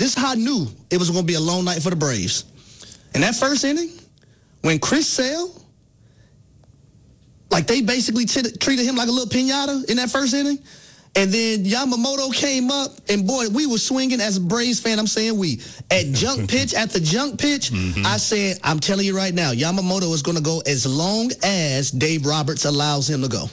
this is how I knew it was going to be a long night for the Braves. In that first inning, when Chris Sale, like they basically treated him like a little piñata in that first inning, and then Yamamoto came up, and boy, we were swinging as a Braves fan. I'm saying at the junk pitch, I said, I'm telling you right now, Yamamoto is going to go as long as Dave Roberts allows him to go.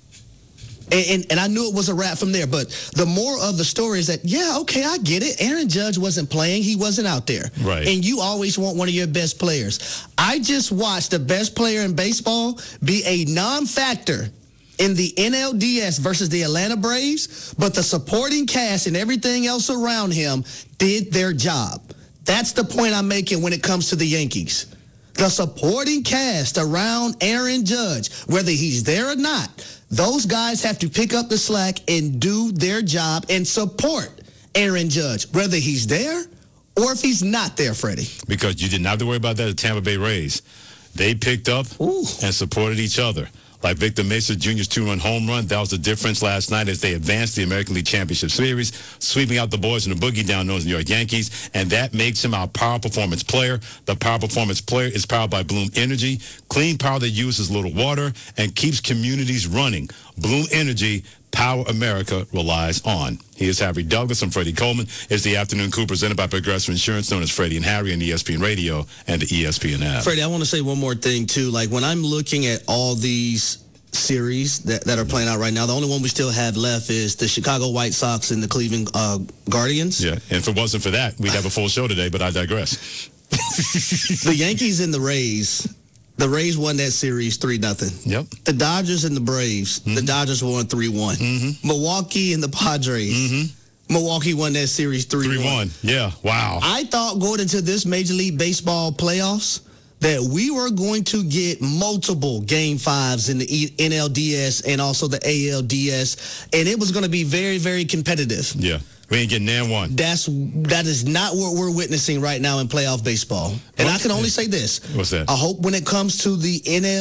And I knew it was a wrap from there. But the more of the story is that, yeah, okay, I get it. Aaron Judge wasn't playing. He wasn't out there. Right. And you always want one of your best players. I just watched the best player in baseball be a non-factor in the NLDS versus the Atlanta Braves, but the supporting cast and everything else around him did their job. That's the point I'm making when it comes to the Yankees. The supporting cast around Aaron Judge, whether he's there or not, those guys have to pick up the slack and do their job and support Aaron Judge, whether he's there or if he's not there, Freddie. Because you didn't have to worry about that at Tampa Bay Rays. They picked up and supported each other. Like Victor Mesa Jr.'s 2-run home run, that was the difference last night as they advanced the American League Championship Series, sweeping out the boys in the boogie down those New York Yankees, and that makes him our power performance player. The power performance player is powered by Bloom Energy, clean power that uses little water and keeps communities running. Bloom Energy, power America relies on. He is Harry Douglas. I'm Freddie Coleman. It's the Afternoon Coup presented by Progressive Insurance, known as Freddie and Harry on ESPN Radio and the ESPN app. Freddie, I want to say one more thing, too. Like, when I'm looking at all these series that are playing out right now, the only one we still have left is the Chicago White Sox and the Cleveland Guardians. Yeah, and if it wasn't for that, we'd have a full show today, but I digress. The Yankees and the Rays. The Rays won that series 3-0. Yep. The Dodgers and the Braves. The Dodgers won 3-1. Milwaukee and the Padres. Milwaukee won that series 3-1. Yeah, wow. I thought going into this Major League Baseball playoffs that we were going to get multiple Game 5s in the NLDS and also the ALDS, and it was going to be very, very competitive. Yeah. We ain't getting nan one. That is not what we're witnessing right now in playoff baseball. And I can only say this. What's that? I hope when it comes to the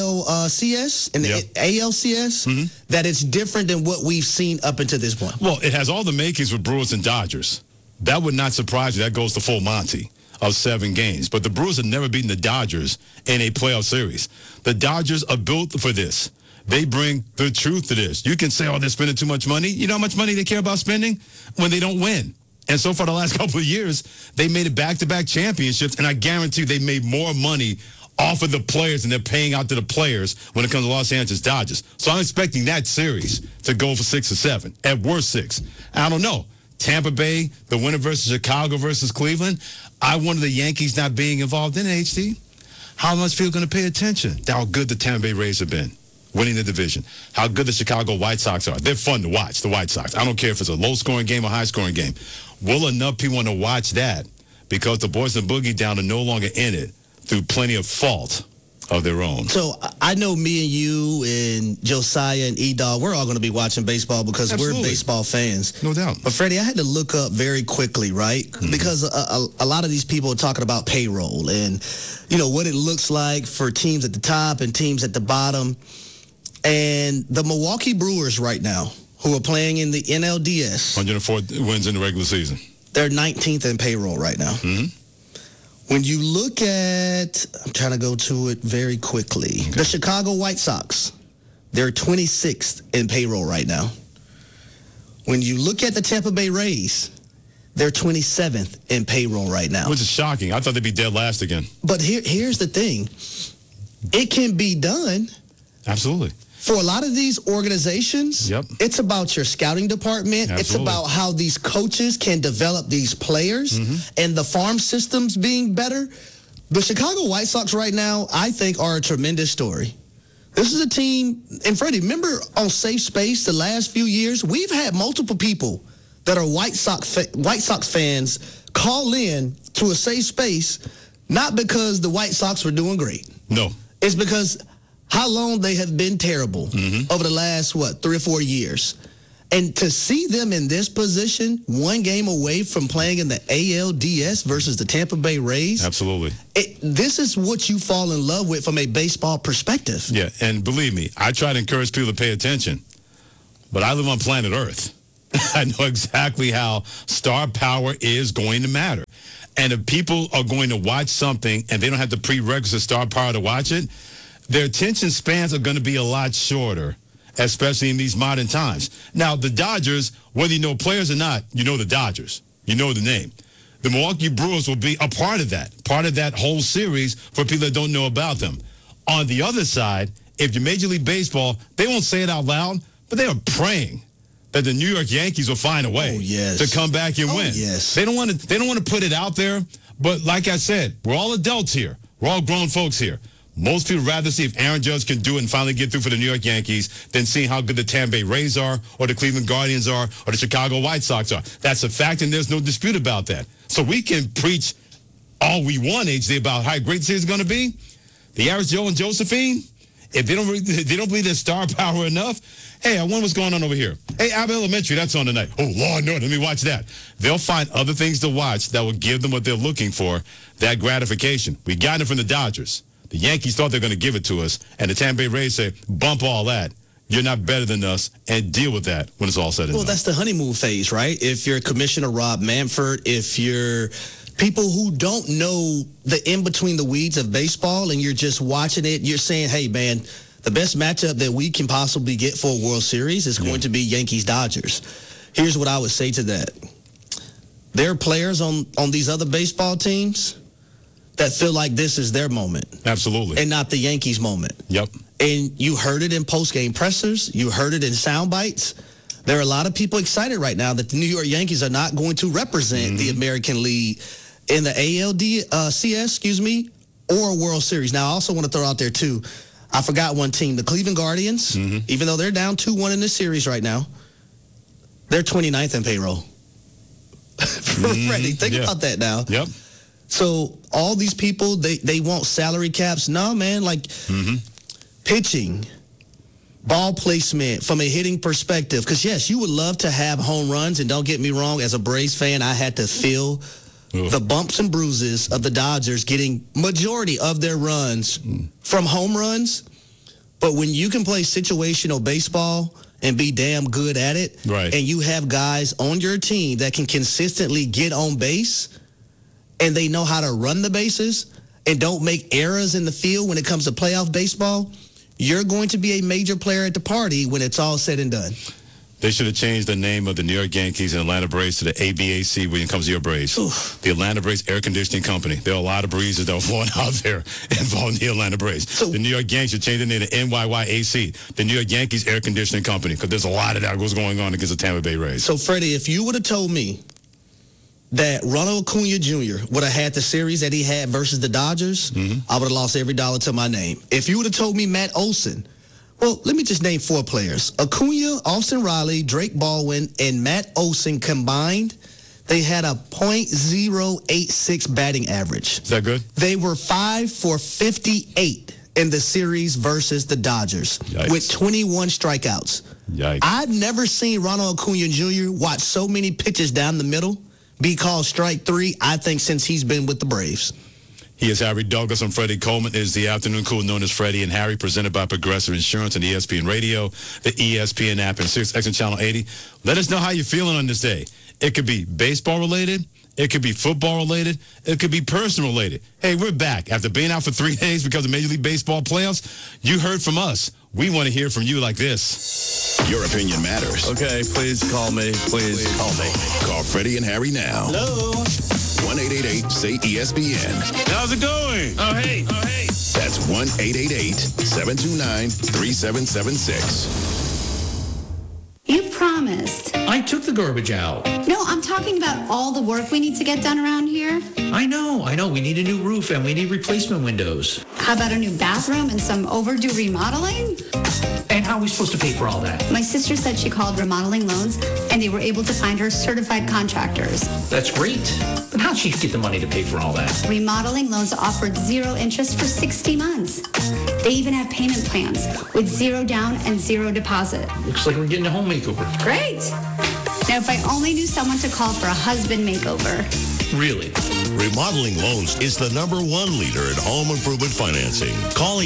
NLCS and the ALCS, that it's different than what we've seen up until this point. Well, it has all the makings with Brewers and Dodgers. That would not surprise you. That goes to full Monty of 7 games. But the Brewers have never beaten the Dodgers in a playoff series. The Dodgers are built for this. They bring the truth to this. You can say, oh, they're spending too much money. You know how much money they care about spending? When they don't win. And so far the last couple of years, they made it back-to-back championships, and I guarantee you they made more money off of the players than they're paying out to the players when it comes to Los Angeles Dodgers. So I'm expecting that series to go for 6 or 7, at worst 6. I don't know. Tampa Bay, the winner versus Chicago versus Cleveland. I wonder the Yankees not being involved in it, HD. How much people are going to pay attention to how good the Tampa Bay Rays have been winning the division, how good the Chicago White Sox are. They're fun to watch, the White Sox. I don't care if it's a low-scoring game or high-scoring game. Will enough people want to watch that because the boys in Boogie Down are no longer in it through plenty of fault of their own? So I know me and you and Josiah and E-Dog, we're all going to be watching baseball because we're baseball fans. No doubt. But, Freddie, I had to look up very quickly, right? Because a lot of these people are talking about payroll and, you know, what it looks like for teams at the top and teams at the bottom. And the Milwaukee Brewers right now, who are playing in the NLDS. 104 wins in the regular season. They're 19th in payroll right now. When you look at, I'm trying to go to it very quickly. Okay. The Chicago White Sox, they're 26th in payroll right now. When you look at the Tampa Bay Rays, they're 27th in payroll right now. Which is shocking. I thought they'd be dead last again. But here's the thing. It can be done. Absolutely. For a lot of these organizations, it's about your scouting department. Absolutely. It's about how these coaches can develop these players and the farm systems being better. The Chicago White Sox right now, I think, are a tremendous story. This is a team, and Freddie, remember on Safe Space the last few years, we've had multiple people that are White Sox fans call in to a Safe Space, not because the White Sox were doing great. No. It's because how long they have been terrible over the last, 3 or 4 years. And to see them in this position, 1 game away from playing in the ALDS versus the Tampa Bay Rays. Absolutely. This is what you fall in love with from a baseball perspective. Yeah, and believe me, I try to encourage people to pay attention. But I live on planet Earth. I know exactly how star power is going to matter. And if people are going to watch something and they don't have the prerequisite star power to watch it, their attention spans are going to be a lot shorter, especially in these modern times. Now, the Dodgers, whether you know players or not, you know the Dodgers. You know the name. The Milwaukee Brewers will be a part of that whole series for people that don't know about them. On the other side, if you're Major League Baseball, they won't say it out loud, but they are praying that the New York Yankees will find a way to come back and win. Yes. They don't want to put it out there, but like I said, we're all adults here. We're all grown folks here. Most people rather see if Aaron Judge can do it and finally get through for the New York Yankees than seeing how good the Tampa Bay Rays are or the Cleveland Guardians are or the Chicago White Sox are. That's a fact, and there's no dispute about that. So we can preach all we want, HJ, about how great the series is going to be. The average Joe and Josephine, if they don't believe there's star power enough, hey, I wonder what's going on over here. Hey, Abbott Elementary, that's on tonight. Oh, Lord, no, let me watch that. They'll find other things to watch that will give them what they're looking for, that gratification. We got it from the Dodgers. The Yankees thought they were going to give it to us, and the Tampa Bay Rays say, bump all that. You're not better than us, and deal with that when it's all said and done. Well, that's the honeymoon phase, right? If you're Commissioner Rob Manfred, if you're people who don't know the in-between the weeds of baseball and you're just watching it, you're saying, hey, man, the best matchup that we can possibly get for a World Series is going to be Yankees-Dodgers. Here's what I would say to that. There are players on these other baseball teams that feel like this is their moment. Absolutely. And not the Yankees' moment. Yep. And you heard it in post-game pressers. You heard it in sound bites. There are a lot of people excited right now that the New York Yankees are not going to represent the American League in the ALDS, or World Series. Now, I also want to throw out there, too, I forgot one team, the Cleveland Guardians, even though they're down 2-1 in this series right now, they're 29th in payroll. Freddie, think about that now. Yep. So all these people, they want salary caps. No, man, like pitching, ball placement from a hitting perspective. Because, yes, you would love to have home runs. And don't get me wrong, as a Braves fan, I had to feel the bumps and bruises of the Dodgers getting majority of their runs from home runs. But when you can play situational baseball and be damn good at it, right, and you have guys on your team that can consistently get on base and they know how to run the bases and don't make errors in the field when it comes to playoff baseball, you're going to be a major player at the party when it's all said and done. They should have changed the name of the New York Yankees and Atlanta Braves to the ABAC when it comes to your Braves. Oof. The Atlanta Braves Air Conditioning Company. There are a lot of breezes that were flowing out there involving the Atlanta Braves. So, the New York Yankees should change the name to NYYAC, the New York Yankees Air Conditioning Company, because there's a lot of that was going on against the Tampa Bay Rays. So, Freddie, if you would have told me that Ronald Acuna Jr. would have had the series that he had versus the Dodgers, I would have lost every dollar to my name. If you would have told me Matt Olson, well, let me just name 4 players. Acuna, Austin Riley, Drake Baldwin, and Matt Olson combined, they had a .086 batting average. Is that good? They were 5 for 58 in the series versus the Dodgers with 21 strikeouts. Yikes. I've never seen Ronald Acuna Jr. watch so many pitches down the middle be called strike 3, I think, since he's been with the Braves. He is Harry Douglas. I'm Freddie Coleman. It is the afternoon cool known as Freddie and Harry, presented by Progressive Insurance and ESPN Radio, the ESPN app, and SiriusXM Channel 80. Let us know how you're feeling on this day. It could be baseball related. It could be football related. It could be personal related. Hey, we're back. After being out for 3 days because of Major League Baseball playoffs, you heard from us. We want to hear from you like this. Your opinion matters. Okay, please call me. Please call me. Call Freddie and Harry now. Hello. 1-888-SAY-ESPN. How's it going? Oh, hey. That's 1-888-729-3776. You promised. I took the garbage out. No, I'm talking about all the work we need to get done around here. I know. We need a new roof and we need replacement windows. How about a new bathroom and some overdue remodeling? And how are we supposed to pay for all that? My sister said she called Remodeling Loans and they were able to find her certified contractors. That's great. But how'd she get the money to pay for all that? Remodeling Loans offered 0 interest for 60 months. They even have payment plans with 0 down and 0 deposit. Looks like we're getting a home makeover. Great. Now, if I only knew someone to call for a husband makeover. Really? Remodeling Loans is the #1 leader in home improvement financing. Call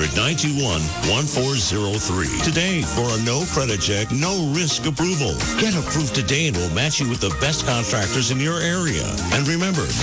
800-921-1403 today for a no credit check, no risk approval. Get approved today and we'll match you with the best contractors in your area. And remember,